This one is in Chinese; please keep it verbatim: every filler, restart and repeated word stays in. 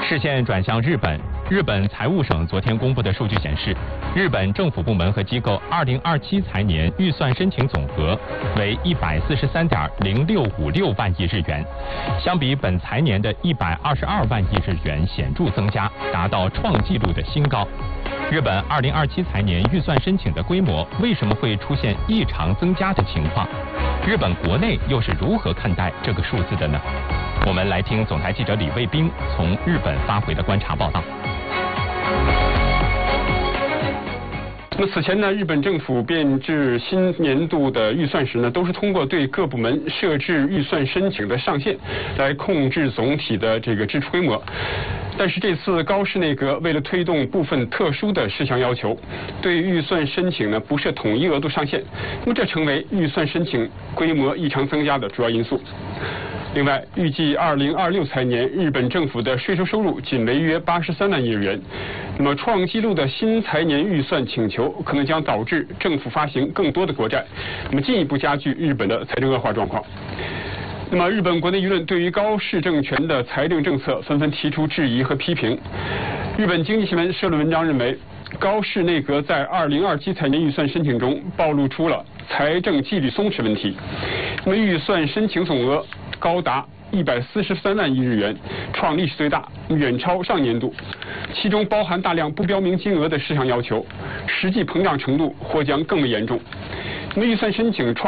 视线转向日本，日本财务省昨天公布的数据显示，日本政府部门和机构二零二七财年预算申请总额为一百四十三点零六五六万亿日元，相比本财年的一百二十二万亿日元显著增加，达到创纪录的新高。日本二零二七财年预算申请的规模为什么会出现异常增加的情况？日本国内又是如何看待这个数字的呢？我们来听总台记者李卫兵从日本发回的观察报道。 那么此前呢，日本政府编制新年度的预算时呢，都是通过对各部门设置预算申请的上限，来控制总体的这个支出规模。但是这次高市内阁为了推动部分特殊的事项要求，对预算申请呢不设统一额度上限，那么这成为预算申请规模异常增加的主要因素。另外，预计二零二六财年日本政府的税收收入仅为约八十三万亿日元，那么创纪录的新财年预算请求可能将导致政府发行更多的国债，那么进一步加剧日本的财政恶化状况。那么日本国内舆论对于高市政权的财政政策纷纷提出质疑和批评。日本经济新闻社论文章认为，高市内阁在二零二七财年预算申请中暴露出了财政纪律松弛问题。那么预算申请总额高达一百四十三万亿日元，创历史最大，远超上年度。其中包含大量不标明金额的事项要求，实际膨胀程度或将更为严重。那么预算申请创